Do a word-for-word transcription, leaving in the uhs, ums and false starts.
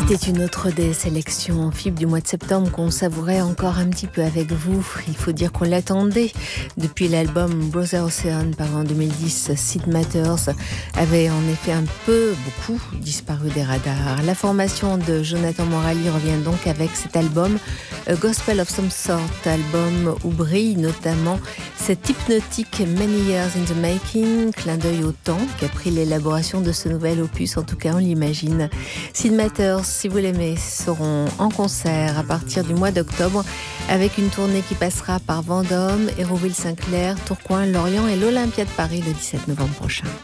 C'était une autre des sélections en fibre du mois de septembre qu'on savourait encore un petit peu avec vous. Il faut dire qu'on l'attendait. Depuis l'album Brother Ocean paru en deux mille dix, Sid Matters avait en effet un peu, beaucoup disparu des radars. La formation de Jonathan Morali revient donc avec cet album A Gospel of Some Sort, album où brille notamment cet hypnotique Many Years in the Making, clin d'œil au temps qu'a pris l'élaboration de ce nouvel opus, en tout cas on l'imagine. Sid Matters, si vous l'aimez, seront en concert à partir du mois d'octobre avec une tournée qui passera par Vendôme, Hérouville-Saint-Clair, Tourcoing, Lorient et l'Olympia de Paris le dix-sept novembre prochain.